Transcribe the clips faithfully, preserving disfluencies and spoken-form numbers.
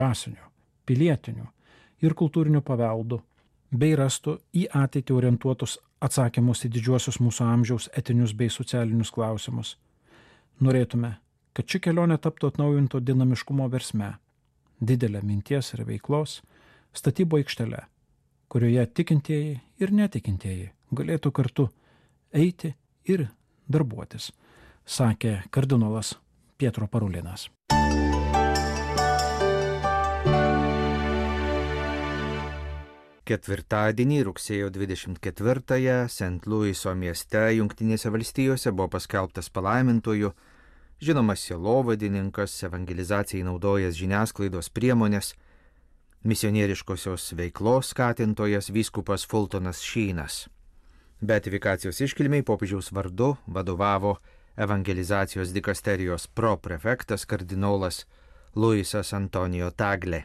rasiniu, pilietiniu ir kultūriniu paveldu, bei rastų į ateitį orientuotus atsakymus į didžiuosius mūsų amžiaus etinius bei socialinius klausimus. Norėtume, kad ši kelionė taptų atnaujinto dinamiškumo versme, didelė minties ir veiklos, statybo aikštele, kurioje tikintieji ir netikintieji galėtų kartu eiti ir darbuotis, sakė kardinolas Pietro Parulinas. Ketvirtadienį, rugsėjo dvidešimt ketvirtąją, Sent Luiso mieste, Jungtinėse valstijose buvo paskelbtas palaimintuoju, žinomas sielovadininkas, evangelizacijai naudojęs žiniasklaidos priemonės, misionieriškosios veiklos skatintojas vyskupas Fultonas Sheenas. Beatifikacijos iškilmei popiežiaus vardu vadovavo evangelizacijos dikasterijos proprefektas kardinolas Luisas Antonijo Tagle.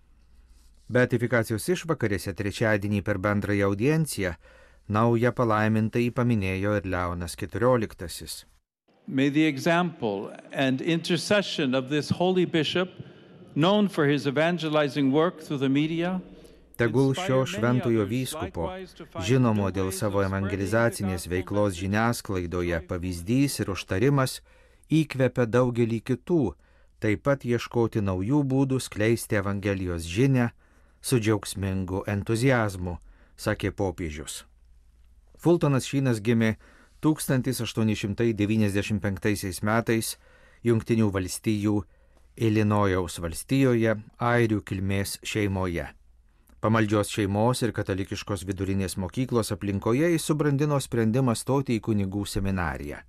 Beatifikacijos išvakarėse trečiadienį per bendrąją audienciją naują palaimintąjį paminėjo ir Leonas keturioliktasis. May the example and intercession of this holy bishop, known for his evangelizing work through the media, Tegul šio šventojo vyskupo, žinomo dėl savo evangelizacinės veiklos žiniasklaidoje, pavyzdys ir užtarimas įkvepia daugelį kitų, taip pat ieškoti naujų būdų skleisti evangelijos žinią su džiaugsmingu entuziazmu, sakė popiežius. Fultonas Sheenas gimė tūkstantis aštuoni šimtai devyniasdešimt penktaisiais metais Jungtinių valstijų Ilinojaus valstijoje airių kilmės šeimoje. Pamaldžios šeimos ir katalikiškos vidurinės mokyklos aplinkoje jis subrandino sprendimą stoti į kunigų seminariją.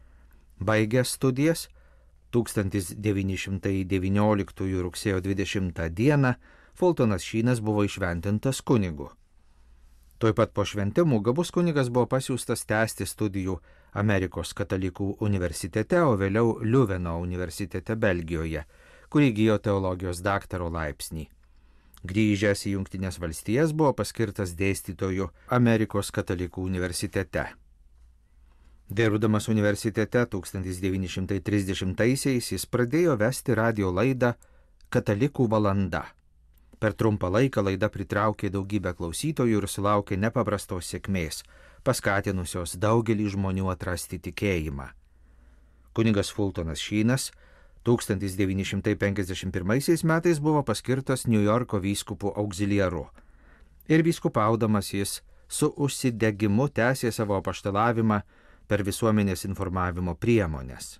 Baigęs studijas, tūkstantis devyni šimtai devynioliktųjų rugsėjo dvidešimtą dieną Fultonas Sheenas buvo įšventintas kunigu. Tuoj pat po šventimų gabus kunigas buvo pasiųstas tęsti studijų Amerikos katalikų universitete, o vėliau Liuveno universitete Belgijoje, kur įgijo teologijos daktaro laipsnį. Grįžęs į Jungtinės valstijas buvo paskirtas dėstytoju Amerikos katalikų universitete. Dirbdamas universitete tūkstantis devyni šimtai trisdešimtaisiais jis pradėjo vesti radijo laidą Katalikų valanda. Per trumpą laiką laida pritraukė daugybę klausytojų ir sulaukė nepaprastos sėkmės, paskatinusios daugelį žmonių atrasti tikėjimą. Kunigas Fultonas Sheenas tūkstantis devyni šimtai penkiasdešimt pirmaisiais metais buvo paskirtas Niujorko vyskupų auxiliaru. Ir vyskupaudamas jis su užsidegimu tęsė savo apaštalavimą per visuomenės informavimo priemonės.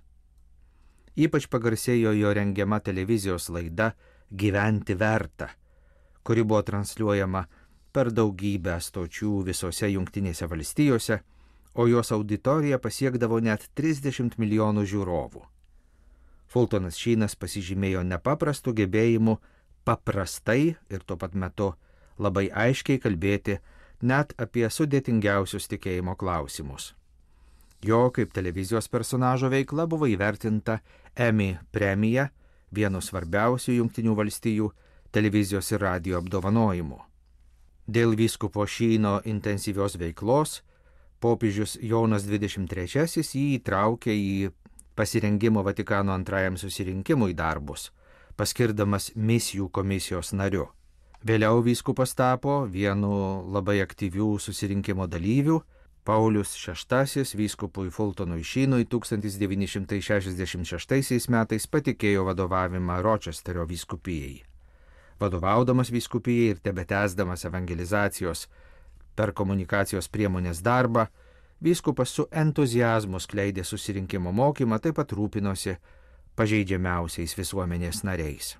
Ypač pagarsėjo jo rengiama televizijos laida Gyventi verta, kuri buvo transliuojama per daugybę stočių visose Jungtinėse valstijose, o jos auditorija pasiekdavo net trisdešimt milijonų žiūrovų. Fultonas Sheenas pasižymėjo nepaprastų gebėjimų paprastai ir tuo pat metu labai aiškiai kalbėti net apie sudėtingiausius tikėjimo klausimus. Jo kaip televizijos personažo veikla buvo įvertinta Emmy premija, vienu svarbiausių Jungtinių valstijų televizijos ir radijo apdovanojimų. Dėl vyskupo Sheeno intensyvios veiklos popiežius Jonas dvidešimt trečiasis jį įtraukė į pasirengimo Vatikano antrajam susirinkimui darbus, paskirdamas misijų komisijos nariu. Vėliau vyskupas tapo vienu labai aktyvių susirinkimo dalyvių. Paulius šeštasis vyskupui Fultonui Sheenui tūkstantis devyni šimtai šešiasdešimt šeštaisiais metais patikėjo vadovavimą Ročesterio vyskupijai. Vadovaudamas vyskupijai ir tebetęsdamas evangelizacijos per komunikacijos priemonės darbą, vyskupas su entuziazmu skleidė susirinkimo mokymą, taip pat rūpinosi pažeidžiamiausiais visuomenės nariais.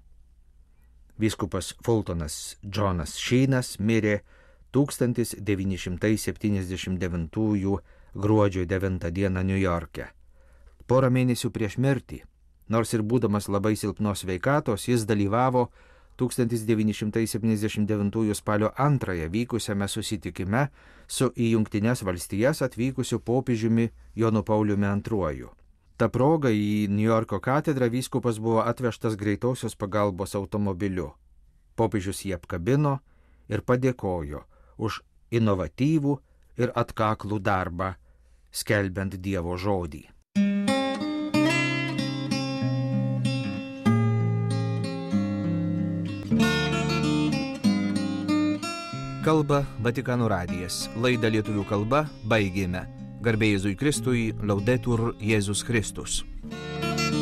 Vyskupas Fultonas Jonas Sheenas mirė tūkstantis devyni šimtai septyniasdešimt devintųjų gruodžio devintą dieną Niujorke. Porą mėnesių prieš mirtį, nors ir būdamas labai silpnos sveikatos, jis dalyvavo tūkstantis devyni šimtai septyniasdešimt devintųjų spalio antrąją vykusiame susitikime su į Jungtines valstijas atvykusiu popiežiumi Jonu Pauliumi antruoju. Ta proga į Niujorko katedrą vyskupas buvo atvežtas greitosios pagalbos automobiliu. Popiežius jį apkabino ir padėkojo už inovatyvų ir atkaklų darbą, skelbiant Dievo žodį. Kalba Vatikano radijas. Laidą lietuvių kalba baigėme. Garbė Jėzui Kristui, Laudetur Jėzus Kristus.